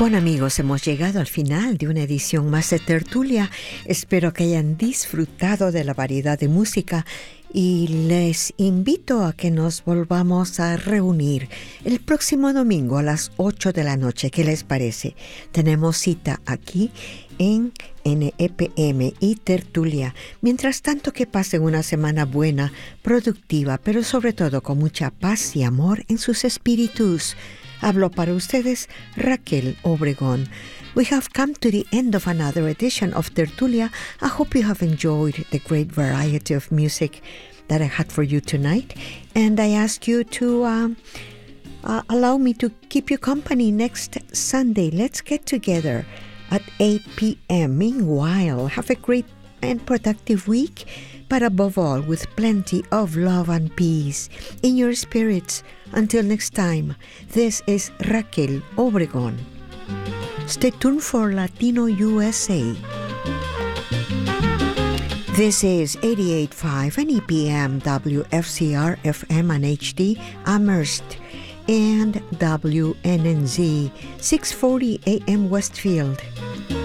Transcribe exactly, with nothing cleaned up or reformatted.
Bueno amigos, hemos llegado al final de una edición más de Tertulia. Espero que hayan disfrutado de la variedad de música y les invito a que nos volvamos a reunir el próximo domingo a las ocho de la noche. ¿Qué les parece? Tenemos cita aquí en N E P M y Tertulia. Mientras tanto, que pasen una semana buena, productiva, pero sobre todo con mucha paz y amor en sus espíritus. Hablo para ustedes Raquel Obregón. We have come to the end of another edition of Tertulia. I hope you have enjoyed the great variety of music that I had for you tonight. And I ask you to um, uh, allow me to keep you company next Sunday. Let's get together at eight p.m. Meanwhile, have a great and productive week, but above all, with plenty of love and peace in your spirits. Until next time, this is Raquel Obregón. Stay tuned for Latino U S A. This is eighty-eight point five N E P M W F C R F M and H D Amherst and W N N Z six forty A M Westfield.